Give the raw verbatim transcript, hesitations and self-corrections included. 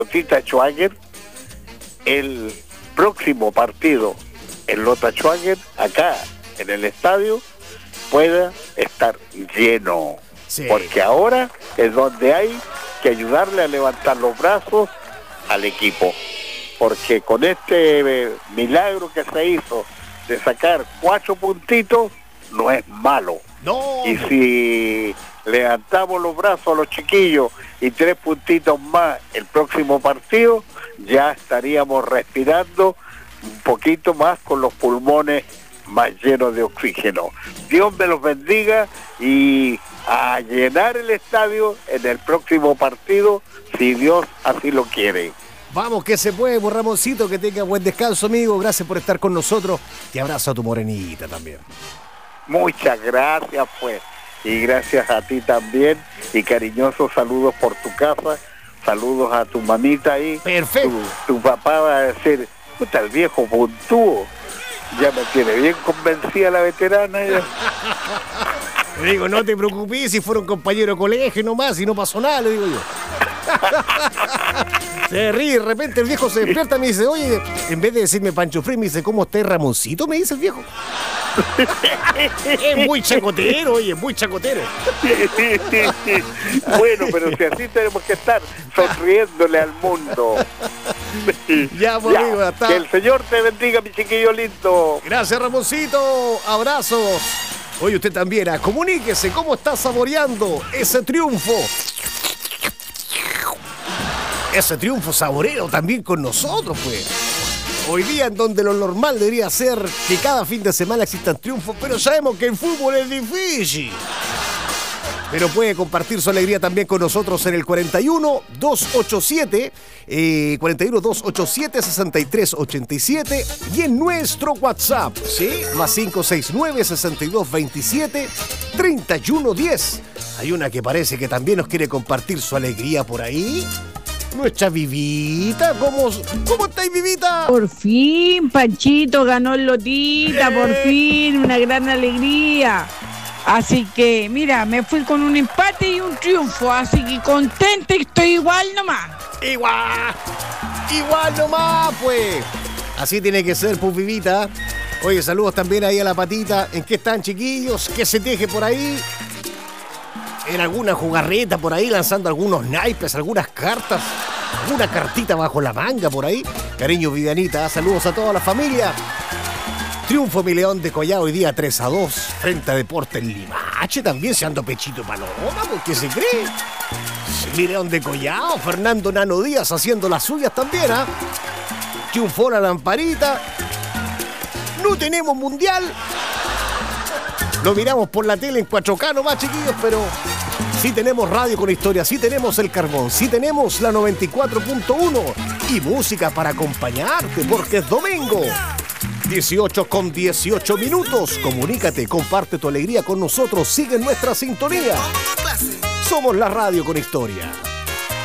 Lotita Schwager, el próximo partido en Lota Schwager, acá en el estadio, pueda estar lleno. Sí. Porque ahora es donde hay que ayudarle a levantar los brazos al equipo. Porque con este milagro que se hizo de sacar cuatro puntitos, no es malo. No. Y si levantamos los brazos a los chiquillos y tres puntitos más el próximo partido, ya estaríamos respirando un poquito más con los pulmones más llenos de oxígeno. Dios me los bendiga y a llenar el estadio en el próximo partido, si Dios así lo quiere. Vamos que se puede, pues, Ramoncito, que tenga buen descanso, amigo. Gracias por estar con nosotros. Te abrazo a tu morenita también. Muchas gracias, pues. Y gracias a ti también. Y cariñosos saludos por tu casa. Saludos a tu mamita ahí. Perfecto. Tu, tu papá va a decir, puta, el viejo puntúo. Ya me tiene bien convencida la veterana. Ya. Le digo, no te preocupes, si fueron compañeros de colegio nomás, y no pasó nada, le digo yo. Se ríe, de repente el viejo se despierta y me dice, oye, en vez de decirme Pancho Frín, me dice, ¿cómo está Ramoncito? Me dice el viejo. Es muy chacotero, oye, muy chacotero. Bueno, pero si así tenemos que estar, sonriéndole al mundo. Ya, pues, ya, amigo, hasta... Que el Señor te bendiga, mi chiquillo lindo. Gracias, Ramoncito. Abrazos. Oye, usted también, ah, comuníquese, ¿cómo está saboreando ese triunfo? Ese triunfo saboreo también con nosotros, pues. Hoy día en donde lo normal debería ser que cada fin de semana existan triunfos, pero sabemos que el fútbol es difícil. Pero puede compartir su alegría también con nosotros en el cuarenta y uno, doscientos ochenta y siete, eh, cuarenta y uno, doscientos ochenta y siete, sesenta y tres ochenta y siete y en nuestro WhatsApp, ¿sí? Más cinco seis nueve, sesenta y dos veintisiete, treinta y uno diez. Hay una que parece que también nos quiere compartir su alegría por ahí. Nuestra Vivita, ¿cómo, cómo estáis, Vivita? Por fin, Panchito ganó el Lotita, eh. por fin, una gran alegría. Así que, mira, me fui con un empate y un triunfo, así que contenta y estoy igual nomás. Igual, igual nomás, pues. Así tiene que ser, pues, Vivita. Oye, saludos también ahí a la Patita. ¿En qué están, chiquillos? ¿Qué se teje por ahí? En alguna jugarreta por ahí, lanzando algunos naipes, algunas cartas, alguna cartita bajo la manga por ahí. Cariño, Vivianita, saludos a toda la familia. Triunfo mi León de Collado hoy día tres a dos frente a Deportes Limache, también se ando pechito paloma, ¿por qué se cree? Mi León de Collado, Fernando Nano Díaz haciendo las suyas también, ¿ah? ¿eh? Triunfó la lamparita. No tenemos mundial. Lo miramos por la tele en cuatro K nomás, chiquillos, pero sí tenemos radio con historia, sí tenemos el carbón, sí tenemos la noventa y cuatro punto uno y música para acompañarte porque es domingo. dieciocho con dieciocho minutos. Comunícate, comparte tu alegría con nosotros, sigue nuestra sintonía. Somos la radio con historia.